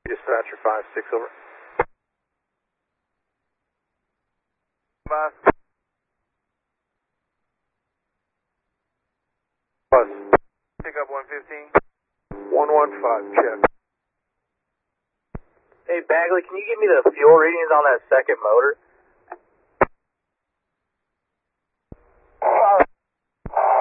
Dispatcher 5-6 over. Bus. Bus. Pick up 115. 115, check. Hey, Bagley, can you give me the fuel readings on that second motor?